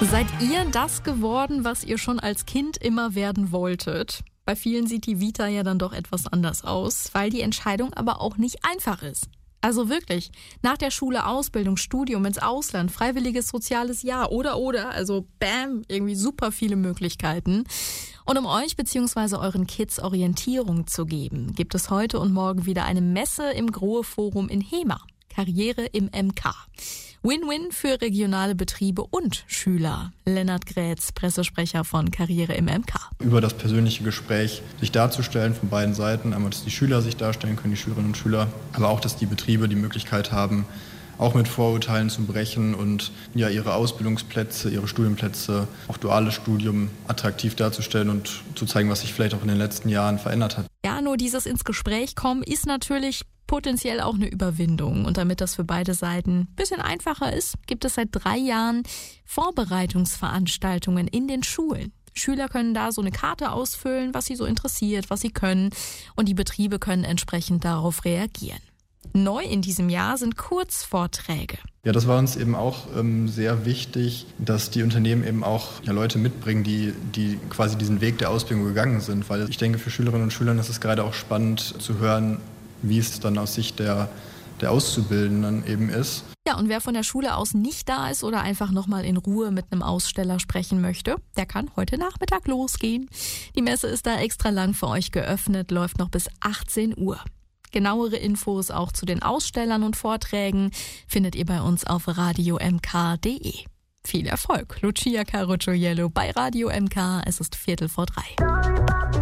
Seid ihr das geworden, was ihr schon als Kind immer werden wolltet? Bei vielen sieht die Vita ja dann doch etwas anders aus, weil die Entscheidung aber auch nicht einfach ist. Also wirklich, nach der Schule, Ausbildung, Studium ins Ausland, freiwilliges soziales Jahr oder, also bam, irgendwie super viele Möglichkeiten. Und um euch bzw. euren Kids Orientierung zu geben, gibt es heute und morgen wieder eine Messe im Grohe Forum in Hemer. Karriere im MK. Win-Win für regionale Betriebe und Schüler. Lennart Grätz, Pressesprecher von Karriere im MK. Über das persönliche Gespräch sich darzustellen von beiden Seiten. Einmal, dass die Schüler sich darstellen können, die Schülerinnen und Schüler, aber auch, dass die Betriebe die Möglichkeit haben, auch mit Vorurteilen zu brechen und ja, ihre Ausbildungsplätze, ihre Studienplätze, auch duales Studium attraktiv darzustellen und zu zeigen, was sich vielleicht auch in den letzten Jahren verändert hat. Ja, nur dieses ins Gespräch kommen ist natürlich potenziell auch eine Überwindung. Und damit das für beide Seiten ein bisschen einfacher ist, gibt es seit 3 Jahren Vorbereitungsveranstaltungen in den Schulen. Schüler können da so eine Karte ausfüllen, was sie so interessiert, was sie können. Und die Betriebe können entsprechend darauf reagieren. Neu in diesem Jahr sind Kurzvorträge. Ja, das war uns eben auch sehr wichtig, dass die Unternehmen eben auch Leute mitbringen, die quasi diesen Weg der Ausbildung gegangen sind. Weil ich denke, für Schülerinnen und Schüler ist es gerade auch spannend zu hören, wie es dann aus Sicht der Auszubildenden eben ist. Ja, und wer von der Schule aus nicht da ist oder einfach nochmal in Ruhe mit einem Aussteller sprechen möchte, der kann heute Nachmittag losgehen. Die Messe ist da extra lang für euch geöffnet, läuft noch bis 18 Uhr. Genauere Infos auch zu den Ausstellern und Vorträgen findet ihr bei uns auf radiomk.de. Viel Erfolg, Lucia Carocciollo bei Radio MK. Es ist 3:15.